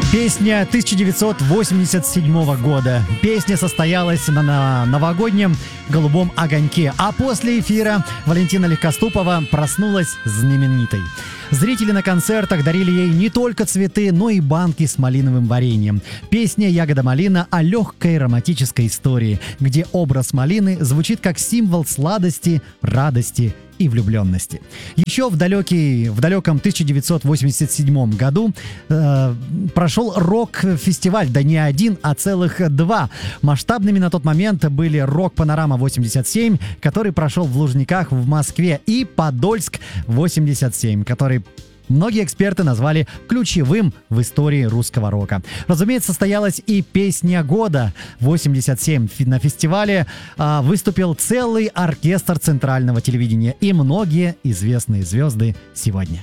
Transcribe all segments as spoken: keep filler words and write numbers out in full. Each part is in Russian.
Песня тысяча девятьсот восемьдесят седьмого года. Песня состоялась на, на новогоднем «Голубом огоньке», а после эфира Валентина Легкоступова проснулась знаменитой. Зрители на концертах дарили ей не только цветы, но и банки с малиновым вареньем. Песня «Ягода малина» о легкой романтической истории, где образ малины звучит как символ сладости, радости и влюбленности. Еще в, далекий, в далеком тысяча девятьсот восемьдесят седьмом году э, прошел рок-фестиваль, да не один, а целых два. Масштабными на тот момент были «Рок-панорама восемьдесят семь», который прошел в Лужниках в Москве, и «Подольск восемьдесят семь», который многие эксперты назвали ключевым в истории русского рока. Разумеется, состоялась и «Песня года» восемьдесят семь. На фестивале а, выступил целый оркестр центрального телевидения и многие известные звезды сегодня.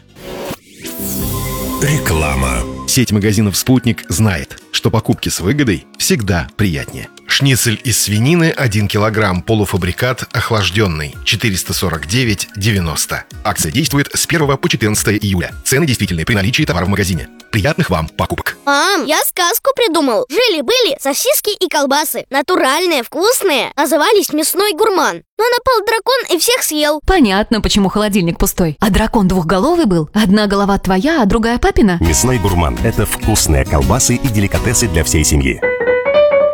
Реклама. Сеть магазинов «Спутник» знает, что покупки с выгодой всегда приятнее. Шницель из свинины один килограмм, полуфабрикат, охлажденный, четыреста сорок девять девяносто. Акция действует с первого по четырнадцатое июля. Цены действительны при наличии товара в магазине. Приятных вам покупок. Мам, я сказку придумал. Жили-были сосиски и колбасы. Натуральные, вкусные. Назывались «Мясной гурман». Но напал дракон и всех съел. Понятно, почему холодильник пустой. А дракон двухголовый был? Одна голова твоя, а другая папина? «Мясной гурман» — это вкусные колбасы и деликатесы для всей семьи.